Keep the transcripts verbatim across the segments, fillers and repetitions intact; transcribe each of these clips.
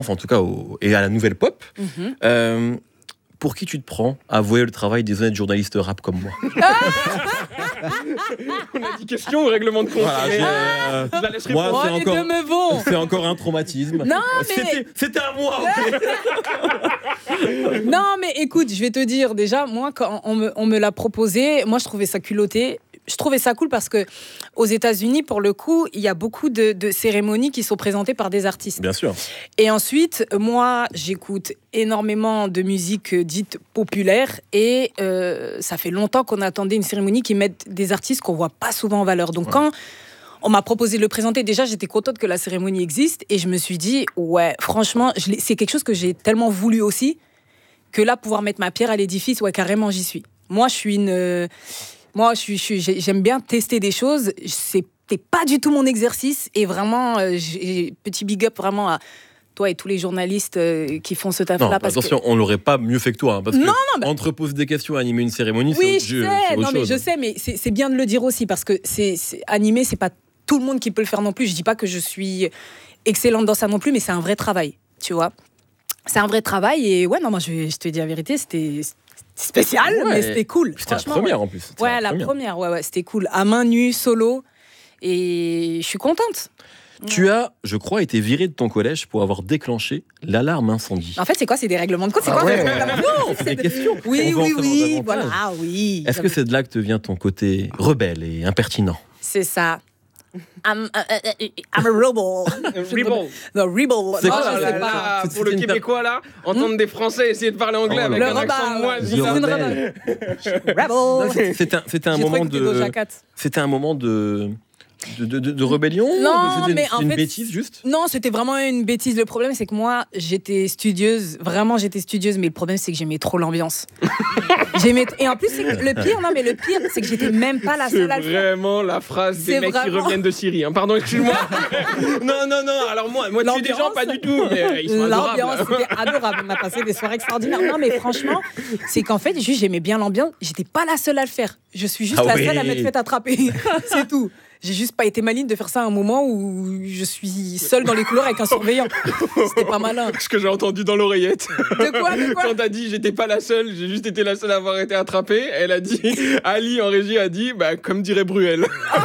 enfin en tout cas au, et à la nouvelle pop. Mm-hmm. Euh, pour qui tu te prends à voyer le travail des honnêtes journalistes rap comme moi? On a dit question ou règlement de compte? Voilà, euh, je la laisse moi, répondre. c'est encore, c'est encore un traumatisme. Non, mais... c'était, c'était à moi. Non, mais écoute, je vais te dire, déjà, moi, quand on me, on me l'a proposé, moi, je trouvais ça culotté. Je trouvais ça cool parce que aux États-Unis, pour le coup, il y a beaucoup de, de cérémonies qui sont présentées par des artistes. Bien sûr. Et ensuite, moi, j'écoute énormément de musique dite populaire et euh, ça fait longtemps qu'on attendait une cérémonie qui mette des artistes qu'on voit pas souvent en valeur. Donc, ouais. Quand on m'a proposé de le présenter, déjà, j'étais contente que la cérémonie existe et je me suis dit, ouais, franchement, je c'est quelque chose que j'ai tellement voulu aussi que là, pouvoir mettre ma pierre à l'édifice, ouais, carrément, j'y suis. Moi, je suis une... Euh, Moi, je suis, je suis, j'aime bien tester des choses. C'était pas du tout mon exercice. Et vraiment, euh, j'ai, petit big up vraiment à toi et tous les journalistes euh, qui font ce taf-là. Non, parce attention, que... on l'aurait pas mieux fait que toi. Hein, parce non, que non, bah... entre poser des questions et animer une cérémonie, oui, c'est, je autre, sais, c'est autre non, chose. Mais je sais, mais c'est, c'est bien de le dire aussi. Parce que c'est, c'est, animer, c'est pas tout le monde qui peut le faire non plus. Je dis pas que je suis excellente dans ça non plus, mais c'est un vrai travail, tu vois. C'est un vrai travail. Et ouais, non, moi, je, je te dis la vérité, c'était... spécial, ouais, mais c'était cool. C'était la première ouais. en plus. C'était ouais, la première, la première ouais, ouais, c'était cool. À main nue, solo. Et je suis contente. Tu as, je crois, été viré de ton collège pour avoir déclenché l'alarme incendie. En fait, c'est quoi? C'est des règlements de compte? C'est ah quoi ouais. Non, c'est des questions. Oui, oui, oui. Voilà, ah, oui. Est-ce que c'est de là que te vient ton côté rebelle et impertinent? C'est ça. I'm, uh, I'm a rebel. Rebel. Non, rebel. C'est non, quoi, je là, sais pas. là, pour le Québécois, là, entendre hmm? des Français essayer de parler anglais oh, avec un accent moisi. Rebel. C'était un, c'était un moment de... C'était un moment de... De, de, de, de rébellion? Non, c'était mais une, en une fait, bêtise juste? Non, c'était vraiment une bêtise. Le problème, c'est que moi, j'étais studieuse. Vraiment, j'étais studieuse. Mais le problème, c'est que j'aimais trop l'ambiance. j'aimais t- Et en plus, c'est que le pire, non, mais le pire, c'est que j'étais même pas la seule c'est à le faire. C'est vraiment la phrase des c'est mecs vraiment... qui reviennent de Syrie. Hein. Pardon, excuse-moi. non, non, non. Alors moi, moi, tu des gens pas du tout, mais euh, ils sont adorables. L'ambiance, c'était adorable. On a passé des soirées extraordinaires. Non, mais franchement, c'est qu'en fait, juste, j'aimais bien l'ambiance. J'étais pas la seule à le faire. Je suis juste ah la oui. seule à m'être fait attraper. C'est tout. J'ai juste pas été maligne de faire ça à un moment où je suis seule dans les couloirs avec un surveillant. C'était pas malin. Ce que j'ai entendu dans l'oreillette. De quoi, de quoi? Quand t'as dit j'étais pas la seule, j'ai juste été la seule à avoir été attrapée. Elle a dit, Ali en régie a dit, bah comme dirait Bruel. Wow,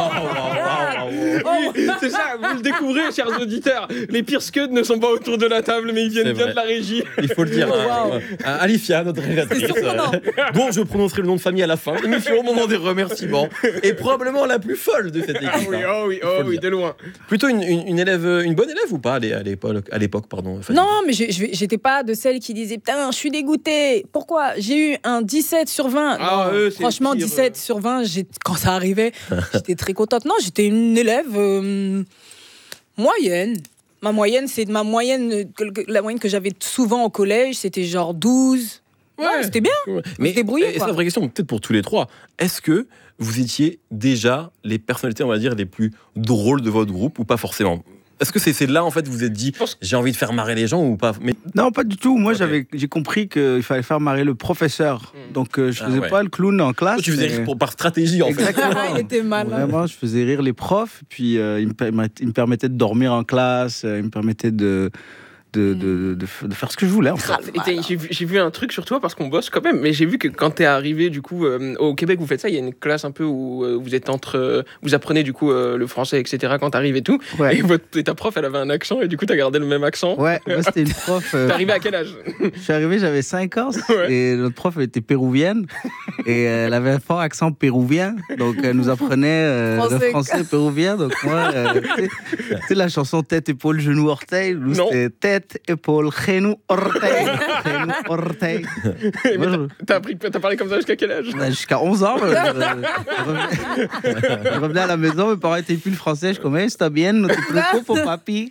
wow, wow, oui, c'est ça, vous le découvrez, chers auditeurs. Les pires scuds ne sont pas autour de la table, mais ils viennent c'est bien vrai. De la régie. Il faut le dire. Oh, wow. hein, hein, Alifia, notre réalisatrice, dont je prononcerai le nom de famille à la fin. L'émission au moment des remerciements est probablement la plus folle de cette équipe. Oh oui, oh oui, oh oui, de loin. Plutôt une, une, une élève, une bonne élève ou pas à l'époque, à l'époque pardon. Fanny. Non, mais je, je, j'étais pas de celle qui disait putain, je suis dégoûtée. Pourquoi? J'ai eu un dix-sept sur vingt. Ah, non, eux, franchement, pire, dix-sept euh... sur vingt, j'ai, quand ça arrivait, j'étais très contente. Non, j'étais une élève euh, moyenne. Ma moyenne, c'est ma moyenne, la moyenne que j'avais souvent au collège, c'était genre douze. Ouais, ouais c'était bien. Ouais. Mais c'était brouillé. C'est la vraie question, peut-être pour tous les trois. Est-ce que vous étiez déjà les personnalités, on va dire, les plus drôles de votre groupe ou pas forcément? Est-ce que c'est, c'est là, en fait, vous vous êtes dit, j'ai envie de faire marrer les gens ou pas? Mais... Non, pas du tout. Moi, okay. j'avais, j'ai compris qu'il fallait faire marrer le professeur. Mmh. Donc, euh, je faisais ah ouais. pas le clown en classe. Toi, tu faisais mais... rire pour, par stratégie, en Exactement. fait. Il était malin. Vraiment, je faisais rire les profs. Puis, euh, il, me permet, il me permettait de dormir en classe. Euh, il me permettait de... De, de, de, de faire ce que je voulais en fait. J'ai vu, j'ai vu un truc sur toi parce qu'on bosse quand même, mais j'ai vu que quand t'es arrivé du coup euh, au Québec, vous faites ça, il y a une classe un peu où euh, vous êtes entre, euh, vous apprenez du coup euh, le français, et cetera quand t'arrives et tout. Ouais. Et, votre, et ta prof, elle avait un accent et du coup t'as gardé le même accent. Ouais, moi c'était une prof. Euh... T'es arrivé à quel âge? Je suis arrivé, j'avais cinq ans ouais. Et notre prof elle était péruvienne et elle avait un fort accent péruvien, donc elle nous apprenait euh, français. le français péruvien. Donc moi, euh, tu sais la chanson tête, épaule, genou, orteil, nous c'était tête, épaule, genou, orteil, genou, orteil. Mais t'as, t'as, appris, t'as parlé comme ça jusqu'à quel âge? Ben, jusqu'à onze ans. Je, je, revenais, je revenais à la maison, mes parents étaient plus le français. Je disais, c'est bien, no te preocupes, papi.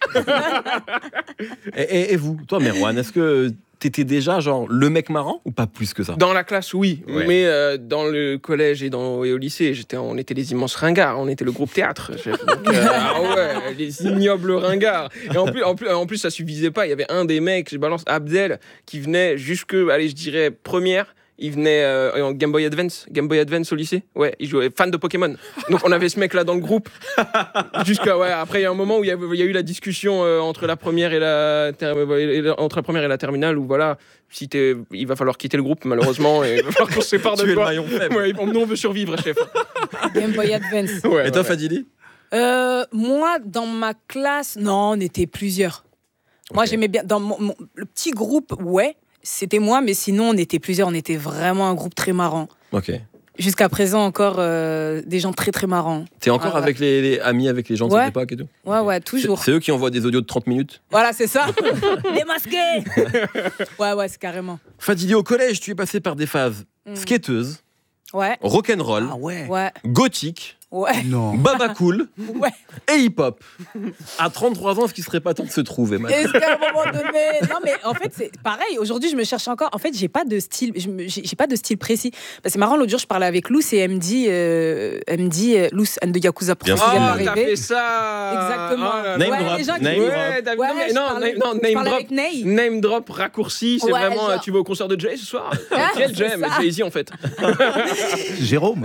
Et, et, et vous, toi, Merwan, est-ce que t'étais déjà genre le mec marrant ou pas plus que ça? Dans la classe, oui. Ouais. Mais euh, dans le collège et, dans, et au lycée, j'étais, on était les immenses ringards. On était le groupe théâtre. Donc, euh, ah ouais, les ignobles ringards. Et en plus, en plus, en plus, ça suffisait pas. Il y avait un des mecs, je balance Abdel, qui venait jusque, allez, je dirais, première. il venait euh, en Game Boy Advance, Game Boy Advance au lycée. Ouais, il jouait fan de Pokémon. Donc on avait ce mec là dans le groupe. Jusqu'à ouais, après il y a un moment où il y, y a eu la discussion euh, entre la première et la ter- entre la première et la terminale où voilà, si t'es, il va falloir quitter le groupe malheureusement et il va falloir qu'on se sépare de Tu es le toi. maillon faible. Ouais, nous on veut survivre, chef. Game Boy Advance. Ouais, Et toi, ouais. Fadili? Euh, moi, dans ma classe, non, on était plusieurs. Moi, Ok. j'aimais bien. Dans mon, mon- le petit groupe, ouais, c'était moi, mais sinon, on était plusieurs. On était vraiment un groupe très marrant. Ok. Jusqu'à présent, encore euh, des gens très, très marrants. T'es encore Ah ouais. avec les, les amis avec les gens de Ouais. cette époque et tout? Ouais, ouais, C'est, toujours. c'est eux qui envoient des audios de trente minutes? Voilà, c'est ça. Démasqué. Ouais, ouais, c'est carrément. Fadili, au collège, tu es passé par des phases Mm. skateuse, Ouais, rock'n'roll, Ah ouais. ouais, gothique, ouais, Non. baba cool ouais. et hip-hop. À trente-trois ans, est-ce qu'il serait pas temps de se trouver, Matt? Est-ce qu'à un moment donné. Non, mais en fait, c'est pareil. Aujourd'hui, je me cherche encore. En fait, j'ai pas de style. je me- J'ai j'ai pas de style précis. Bah, c'est marrant, l'autre jour, je parlais avec Lous et elle me dit. euh, elle me dit. euh, Lous, Anne de Yakuza pour Bien ceux qui viennent sûr. Ah, t'as d'arriver. fait ça. Exactement. Ah là là. Name Ouais, drop, les gens qui- name Ouais, drop. t'as vu, Ouais, non, mais je non, parlais- name- non, je name parlais drop. avec Ney. Name drop raccourci, c'est Ouais, vraiment euh, genre. tu vas au concert de Jay ce soir? Ah, Quel c'est Jay? ça. Jay-Z en fait. Jérôme.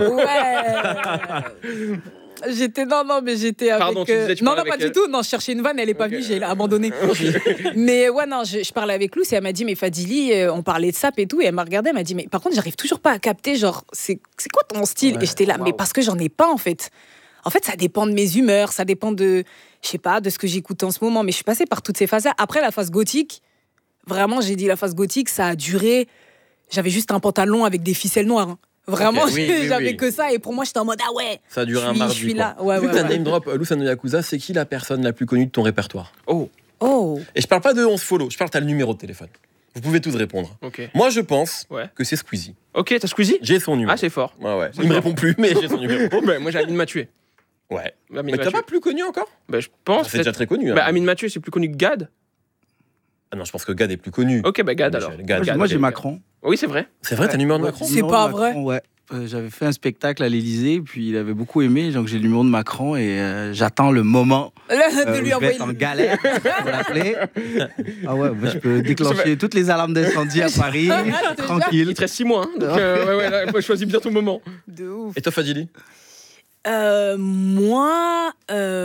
Ouais. J'étais non non mais j'étais avec Pardon, tu euh, disais, tu non non parlais pas avec du elle. tout, non, je cherchais une vanne, elle est pas Ok. venue, j'ai abandonné. Mais ouais, non, je, je parlais avec Lou et elle m'a dit mais Fadili, euh, on parlait de sap et tout, et elle m'a regardé, elle m'a dit mais par contre j'arrive toujours pas à capter, genre c'est c'est quoi ton style? Ouais. Et j'étais là mais Waouh. parce que j'en ai pas en fait. En fait, ça dépend de mes humeurs, ça dépend de je sais pas de ce que j'écoute en ce moment, mais je suis passée par toutes ces phases-là. Après la phase gothique, vraiment j'ai dit la phase gothique, ça a duré. J'avais juste un pantalon avec des ficelles noires. hein. Vraiment, Ok, oui, oui, j'avais oui. que ça et pour moi j'étais en mode ah ouais. Ça a duré Je un suis- mardi. je suis quoi. là. Ouais, Vu ouais, que t'as ouais. name drop Lous and Yakuza, c'est qui la personne la plus connue de ton répertoire? Oh, Oh. Et je parle pas de on se follow, je parle t'as le numéro de téléphone. Vous pouvez tous répondre. ok. Moi, je pense Ouais. que c'est Squeezie. Ok, t'as Squeezie? J'ai son numéro. Ah, c'est fort. Ouais, ouais. C'est Il me fort. répond plus, mais j'ai son numéro. Oh, ben moi j'ai Amine Mathieu. Ouais. Amine Mais t'as Mathieu. pas plus connu encore? Ben, je pense. C'est déjà très connu. hein. Bah, Amine Mathieu, c'est plus connu que Gad. Ah non, je pense que Gad est plus connu. Ok, bah Gad Michel, alors. Gad. Moi, j'ai- Gad, moi, j'ai ok. Macron. Oui, c'est vrai. C'est vrai, t'as le numéro de Ouais, Macron? C'est numéro pas de vrai. Macron, ouais. Euh, J'avais fait un spectacle à l'Élysée, puis il avait beaucoup aimé, donc j'ai le numéro de Macron et euh, j'attends le moment Là, euh, de où lui je vais envoyer être en le- galère pour l'appeler. Ah ouais, moi, je peux déclencher toutes les alarmes d'incendie à Paris, Ah, je te jure. tranquille. Il te reste six mois. Hein, donc, euh, ouais, ouais, là, moi, je choisis bien ton moment. De ouf. Et toi, Fadili? Euh, moi,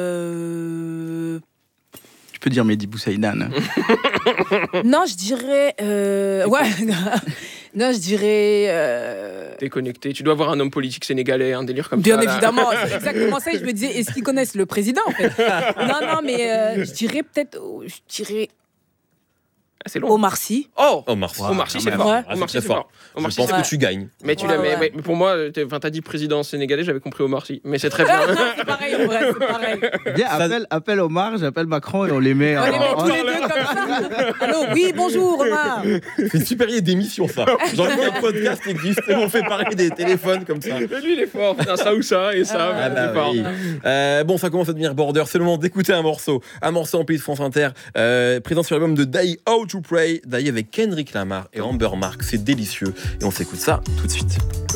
euh... Tu peux dire Mehdi Boussaïdan. hein. non, je dirais, euh... ouais, non, je dirais, euh... T'es connecté. Tu dois avoir un homme politique sénégalais, un délire comme bien ça. là. évidemment, c'est exactement ça. Et je me disais, est-ce qu'ils connaissent le président en fait? Non, non, mais euh, je dirais peut-être, oh, je dirais Ah, c'est long. Omar Sy. Oh, Omar Sy. Omar Sy, Quand c'est même. fort. Ouais. Ah, Omar c'est Sy, très c'est fort. fort. Omar Je Sy, pense c'est que fort. tu gagnes. Mais tu Ouais, l'as, mais, ouais. mais pour moi, t'es- enfin, t'as dit président sénégalais, j'avais compris Omar Sy. Mais c'est très bien. c'est pareil, en vrai, c'est pareil. Viens, appelle, appelle Omar, j'appelle Macron et on les met On en. les met en- tous les deux comme ça. Allô, oui, bonjour Omar. C'est une super idée d'émission, ça. J'ai envie qu'un podcast existe et on fait parler des téléphones comme ça. Mais lui, il est fort. Putain, ça ou ça et ça. Ah, mais bah il est fort. oui. Euh, bon, ça commence à devenir border. C'est le moment d'écouter un morceau. Un morceau en pays de France Inter, euh, présent sur l'album de Die How to Pray. Die avec Kendrick Lamar et Amber Mark. C'est délicieux. Et on s'écoute ça tout de suite.